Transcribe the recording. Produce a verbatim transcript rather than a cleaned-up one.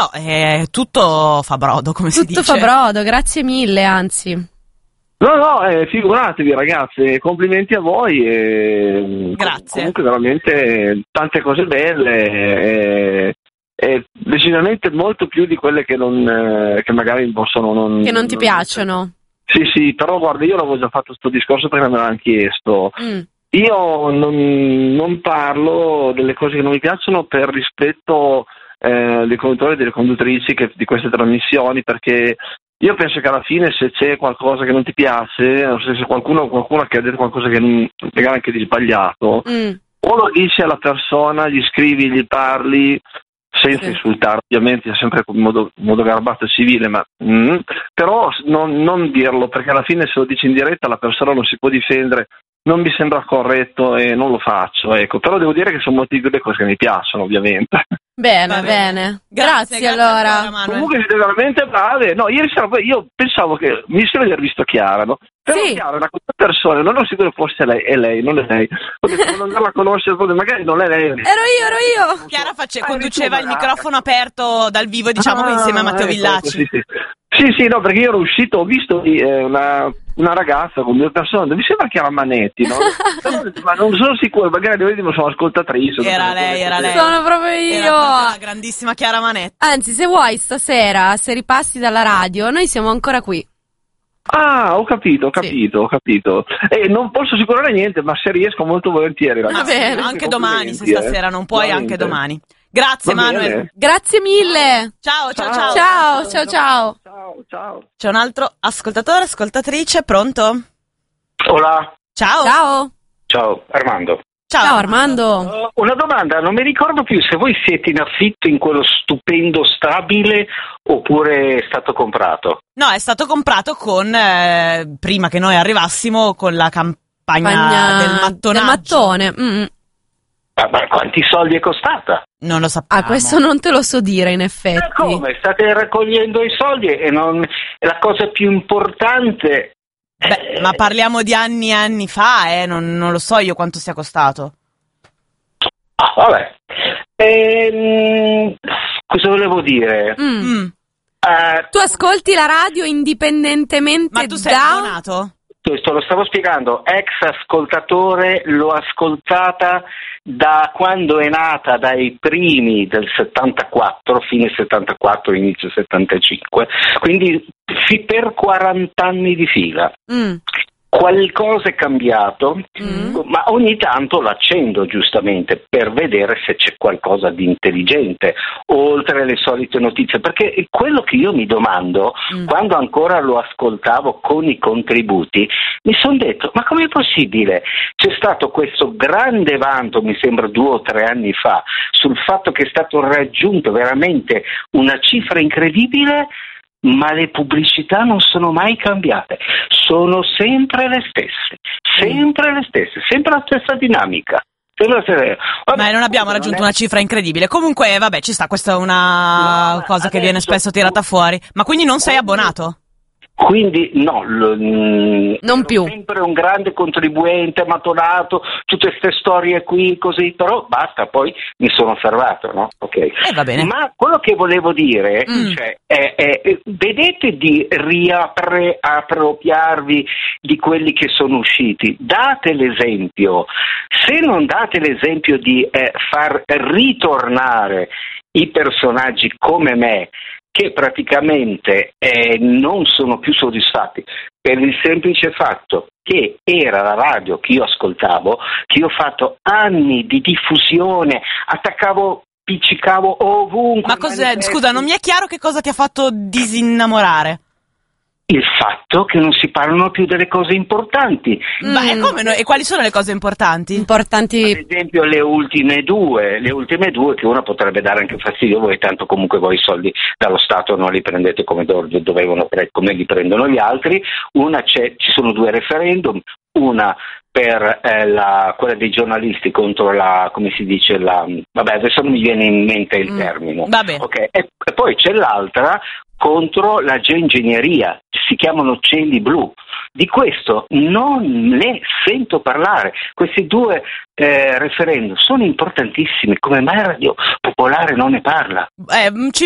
però eh, tutto fa brodo, come tutto si dice. Tutto fa brodo, grazie mille, anzi. No, no, eh, figuratevi ragazze, complimenti a voi. E, grazie. Comunque veramente tante cose belle. E, e decisamente molto più di quelle che non eh, che magari possono non che non ti non, piacciono. Sì, sì, però guarda, io l'avevo già fatto sto discorso perché me l'hanno chiesto. Mm. Io non, non parlo delle cose che non mi piacciono per rispetto eh, dei conduttori e delle conduttrici che, di queste trasmissioni, perché io penso che alla fine se c'è qualcosa che non ti piace, se c'è qualcuno, qualcuno che ha detto qualcosa che non, magari anche di sbagliato, mm. o lo dici alla persona, gli scrivi, gli parli, senza sì. insultare, ovviamente, sempre in modo, modo garbato e civile, ma mm, però non, non dirlo, perché alla fine se lo dici in diretta la persona non si può difendere, non mi sembra corretto e non lo faccio, ecco. Però devo dire che sono molte di quelle cose che mi piacciono, ovviamente. Bene, bene. bene. Grazie, grazie allora. Ancora, comunque siete veramente brave. No, ieri sera io pensavo che mi sembra di aver visto Chiara, no? Però sì. Chiara è una persona, non ero sicuro fosse lei, è lei, non è lei. Ho detto, non la conoscere, magari non è lei. Ero io, ero io. Chiara face, ah, conduceva il microfono aperto dal vivo, diciamo, ah, insieme a Matteo ecco, Villacci. Sì, sì. Sì, sì, no, perché io ero uscito, ho visto eh, una, una ragazza con due persone, mi sembra che era Manetti, no? Però, ma non sono sicuro, magari vedi, sono ascoltatrice. Era lei, era lei. Sono proprio io. Era la grandissima Chiara Manetti. Anzi, se vuoi, stasera, se ripassi dalla radio, noi siamo ancora qui. Ah, ho capito, ho capito, sì. ho capito. E non posso assicurare niente, ma se riesco molto volentieri. Va bene, anche domani, se stasera non puoi, veramente. Anche domani. Grazie Manuel. Grazie mille. Ciao, ciao, ciao. Ciao, ciao, ciao. Ciao, ciao. C'è un altro ascoltatore, ascoltatrice, pronto? Hola. Ciao. Ciao. Ciao, Armando. Ciao, ciao Armando. Uh, una domanda, non mi ricordo più se voi siete in affitto in quello stupendo stabile oppure è stato comprato. No, è stato comprato con, eh, prima che noi arrivassimo, con la campagna Pagna del mattonaggio. Del mattone. Mm. Ma, ma quanti soldi è costata? Non lo sappiamo. Ah, questo non te lo so dire, in effetti. Ma come? State raccogliendo i soldi e non è la cosa più importante. Beh, eh... ma parliamo di anni e anni fa, eh, non, non lo so io quanto sia costato. Ah, vabbè. Ehm, cosa volevo dire? Mm. Mm. Uh, tu ascolti la radio indipendentemente da... Ma tu sei abbonato? Questo lo stavo spiegando, ex ascoltatore, l'ho ascoltata da quando è nata, dai primi del settantaquattro, fine settantaquattro, inizio settantacinque, quindi per quaranta anni di fila. Mm. Qualcosa è cambiato, mm. ma ogni tanto l'accendo giustamente per vedere se c'è qualcosa di intelligente, oltre alle solite notizie, perché quello che io mi domando, mm. quando ancora lo ascoltavo con i contributi, mi sono detto, ma com'è possibile? C'è stato questo grande vanto, mi sembra due o tre anni fa, sul fatto che è stato raggiunto veramente una cifra incredibile, ma le pubblicità non sono mai cambiate, sono sempre le stesse, sempre le stesse, sempre la stessa dinamica. Vabbè, ma non abbiamo raggiunto non è... una cifra incredibile. Comunque, vabbè, ci sta, questa è una no, cosa che viene spesso tirata fuori. Ma quindi non sei abbonato? Quindi no, l- non più. Sempre un grande contribuente, mattonato, tutte queste storie qui così, però basta, poi mi sono fermato, no? Ok. Eh, va bene. Ma quello che volevo dire, mm. cioè, è, è, vedete di riappropriarvi di quelli che sono usciti, date l'esempio. Se non date l'esempio di eh, far ritornare i personaggi come me, che praticamente eh, non sono più soddisfatti per il semplice fatto che era la radio che io ascoltavo, che io ho fatto anni di diffusione, attaccavo, piccicavo ovunque. Ma cos'è? Scusa, non mi è chiaro che cosa ti ha fatto disinnamorare. Il fatto che non si parlano più delle cose importanti. Ma mm. e come no? E quali sono le cose importanti? Importanti. Ad esempio le ultime due, le ultime due che una potrebbe dare anche fastidio a voi, tanto comunque voi i soldi dallo Stato non li prendete come dovevano, come li prendono gli altri. Una c'è, ci sono due referendum, una per eh, la, quella dei giornalisti contro la, come si dice, la, vabbè adesso non mi viene in mente il mm. termine. Vabbè. Okay. E, e poi c'è l'altra contro la geoingegneria, si chiamano cieli blu. Di questo non ne sento parlare. Questi due eh, referendum sono importantissimi, come mai Radio Popolare non ne parla? Eh, ci